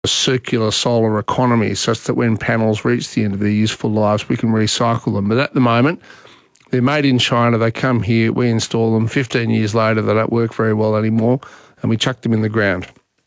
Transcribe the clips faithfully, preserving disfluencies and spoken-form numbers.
a circular solar economy such that when panels reach the end of their useful lives, we can recycle them. But at the moment, they're made in China, they come here, we install them. fifteen years later, they don't work very well anymore, and we chuck them in the ground.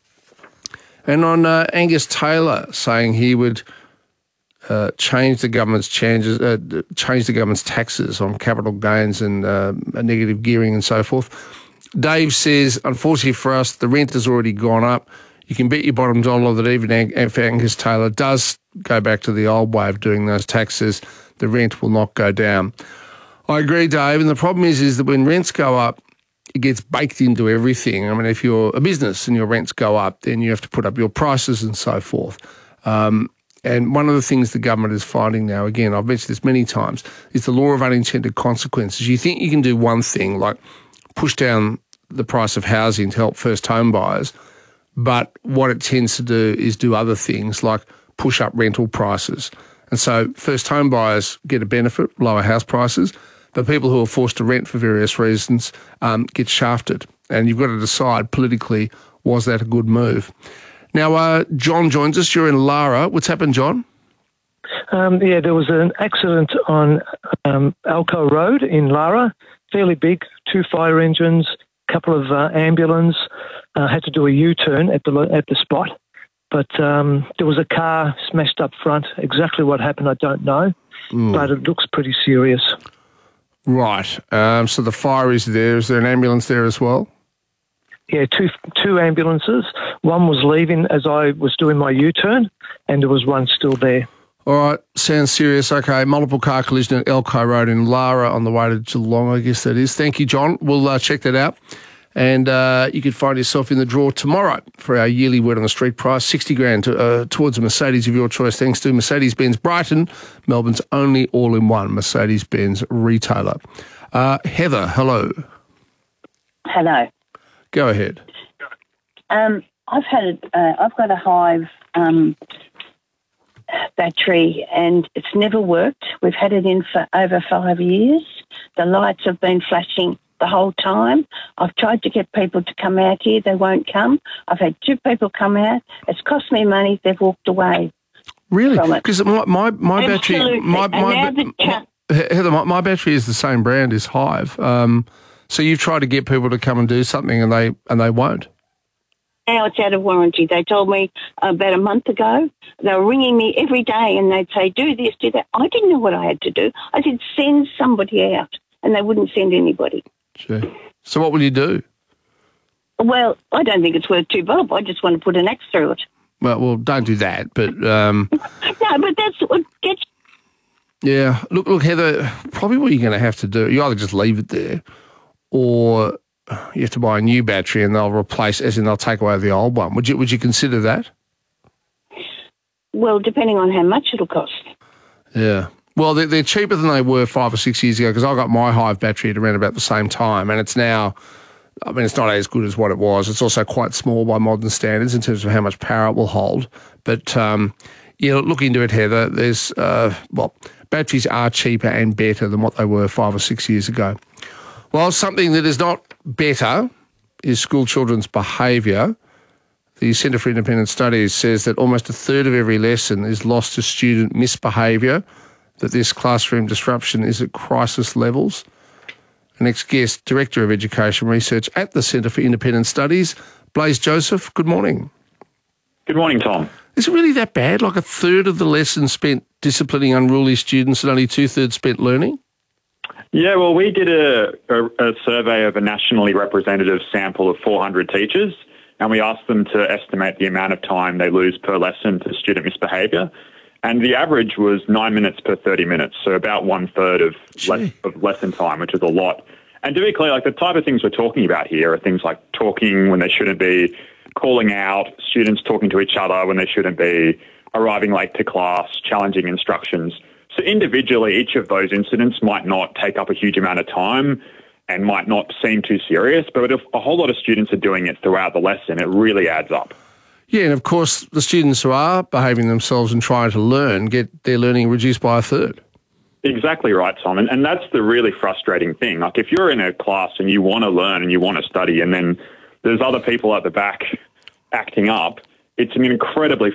And on uh, Angus Taylor saying he would uh, change the government's changes, uh, change the government's taxes on capital gains and uh, negative gearing and so forth. Dave says, unfortunately for us, the rent has already gone up. You can bet your bottom dollar that even if Angus Taylor does go back to the old way of doing those taxes, the rent will not go down. I agree, Dave, and the problem is, is that when rents go up, it gets baked into everything. I mean, if you're a business and your rents go up, then you have to put up your prices and so forth. Um, and one of the things the government is finding now, again, I've mentioned this many times, is the law of unintended consequences. You think you can do one thing, like push down the price of housing to help first home buyers, but what it tends to do is do other things like push up rental prices. And so first home buyers get a benefit, lower house prices, but people who are forced to rent for various reasons um, get shafted. And you've got to decide politically, was that a good move? Now, uh, John joins us. You're in Lara. What's happened, John? Um, yeah, there was an accident on um, Alco Road in Lara, fairly big, two fire engines, a couple of uh, ambulance, uh, had to do a U-turn at the at the spot. But um, there was a car smashed up front. Exactly what happened, I don't know, mm. but it looks pretty serious. Right. Um, so the fire is there. Is there an ambulance there as well? Yeah, two two ambulances. One was leaving as I was doing my U-turn, and there was one still there. All right. Sounds serious. Okay. Multiple car collision at Elko Road in Lara on the way to Geelong, I guess that is. Thank you, John. We'll uh, check that out. And uh, you could find yourself in the draw tomorrow for our yearly Word on the Street prize, sixty grand to, uh, towards a Mercedes of your choice, thanks to Mercedes-Benz Brighton, Melbourne's only all-in-one Mercedes-Benz retailer. Uh, Heather, hello. Hello. Go ahead. Um, I've had uh, I've got a Hive um, battery, and it's never worked. We've had it in for over five years. The lights have been flashing the whole time. I've tried to get people to come out here. They won't come. I've had two people come out. It's cost me money. They've walked away. Really? Because my, my, my battery... My, my, my, my, Heather, my, my battery is the same brand as Hive. Um, so you've tried to get people to come and do something and they and they won't? Now it's out of warranty. They told me about a month ago. They were ringing me every day and they'd say, do this, do that. I didn't know what I had to do. I said, send somebody out. And they wouldn't send anybody. Sure. So what will you do? Well, I don't think it's worth two bob. I just want to put an axe through it. Well, well, don't do that. But um, no, but that's what gets. Yeah, look, look, Heather. Probably what you're going to have to do, you either just leave it there, or you have to buy a new battery and they'll replace, as in they'll take away the old one. Would you? Would you consider that? Well, depending on how much it'll cost. Yeah. Well, they're, they're cheaper than they were five or six years ago because I got my Hive battery at around about the same time, and it's now, I mean, it's not as good as what it was. It's also quite small by modern standards in terms of how much power it will hold. But, um, yeah, look into it, Heather. There's, uh, well, batteries are cheaper and better than what they were five or six years ago. Well, something that is not better is school children's behaviour. The Centre for Independent Studies says that almost a third of every lesson is lost to student misbehaviour, that this classroom disruption is at crisis levels. Our next guest, Director of Education Research at the Centre for Independent Studies, Blaise Joseph. Good morning. Good morning, Tom. Is it really that bad? Like a third of the lesson spent disciplining unruly students and only two-thirds spent learning? Yeah, well, we did a, a, a survey of a nationally representative sample of four hundred teachers, and we asked them to estimate the amount of time they lose per lesson to student misbehaviour. And the average was nine minutes per thirty minutes, so about one third of, le- of lesson time, which is a lot. And to be clear, like the type of things we're talking about here are things like talking when they shouldn't be, calling out, students talking to each other when they shouldn't be, arriving late to class, challenging instructions. So individually, each of those incidents might not take up a huge amount of time and might not seem too serious, but if a whole lot of students are doing it throughout the lesson, it really adds up. Yeah, and of course, the students who are behaving themselves and trying to learn get their learning reduced by a third. Exactly right, Simon. And that's the really frustrating thing. Like if you're in a class and you want to learn and you want to study and then there's other people at the back acting up, it's an incredibly